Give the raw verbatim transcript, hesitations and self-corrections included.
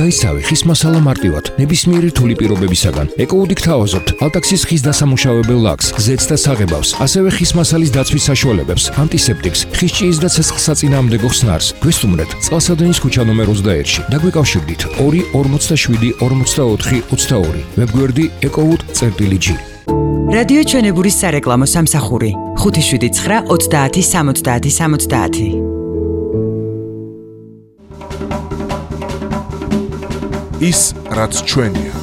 გაიცავი ხის მასალა მარტივად, ნებისმიერი რთული პირობებისაგან. ეკოუდი გთავაზობთ ალტაქსის ხის დასამუშავებელ ლაქს, ზეთს და საღებავს, ასევე ხის მასალის დაცვის საშუალებებს, ანტისეპტიკს, ხის ჭიის და ცეცხლსაწინააღმდეგო ხსნარს. გვესტუმრეთ წყალსადენის ქუჩა ნომერ ოცდაერთში და გვიკავშირდით ორი ორმოცდაშვიდი ორმოცდაოთხი ოცდაორი. ვებგვერდი ecowood.gr. რადიო ჩვენებურის სარეკლამო სამსახური ხუთი შვიდი ცხრა ოცდაათი სამოცდაათი სამოცდაათი. ის რაც ჩვენია.